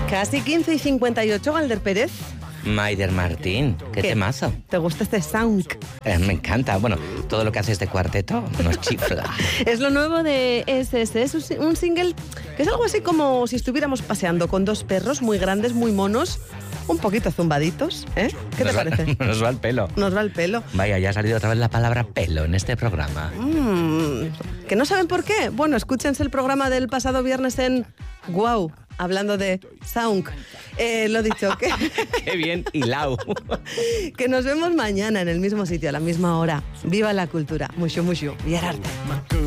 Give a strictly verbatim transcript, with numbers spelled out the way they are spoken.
Casi quince y cincuenta y ocho, Galder Pérez. Maider Martín, qué, ¿Qué? temazo. ¿Te gusta este sound? Eh, me encanta. Bueno, todo lo que hace este cuarteto nos chifla. Es lo nuevo de S S. Es un single que es algo así como si estuviéramos paseando con dos perros muy grandes, muy monos, un poquito zumbaditos. ¿eh? ¿Qué nos te va, parece? Nos va el pelo. Nos va el pelo. Vaya, ya ha salido otra vez la palabra pelo en este programa. Mm, ¿Que no saben por qué? Bueno, escúchense el programa del pasado viernes en Guau, hablando de Sound. Eh, lo dicho, que, Qué bien hilao. que nos vemos mañana en el mismo sitio, a la misma hora. Viva la cultura. Mucho, mucho. Y el arte.